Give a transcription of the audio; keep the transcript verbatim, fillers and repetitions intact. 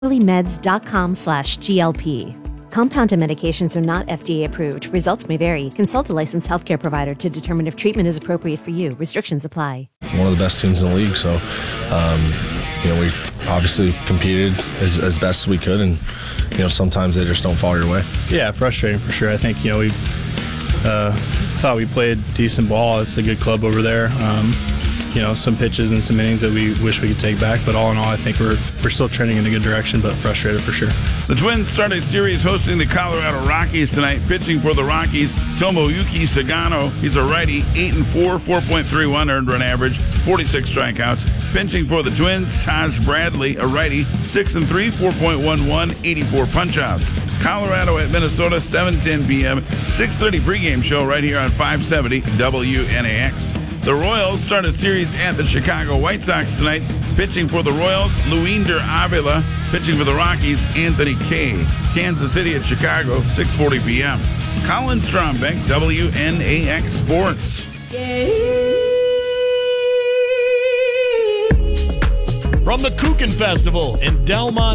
meds.com slash GLP. Compounded medications are not F D A approved. Results may vary. Consult a licensed healthcare provider to determine if treatment is appropriate for you. Restrictions apply. One of the best teams in the league, so um, you know, we obviously competed as, as best as we could, and you know, sometimes they just don't fall your way. Yeah, frustrating for sure. I think you know we uh, thought we played decent ball. It's a good club over there. Um, you know, some pitches and some innings that we wish we could take back, but all in all, I think we're we're still trending in a good direction, but frustrated for sure. The Twins start a series hosting the Colorado Rockies tonight. Pitching for the Rockies, Tomoyuki Sagano. He's a righty, eight and four, four point three one earned run average, forty-six strikeouts. Pitching for the Twins, Taj Bradley, a righty, six and three, four point one one, eighty-four punch-outs. Colorado at Minnesota, seven ten p.m., six thirty pregame show right here on five seventy W N A X. The Royals start a series at the Chicago White Sox tonight. Pitching for the Royals, Luinder Avila. Pitching for the Rockies, Anthony Kay. Kansas City at Chicago, six forty p.m. Colin Strombeck, W N A X Sports. From the Kuchen Festival in Delmont,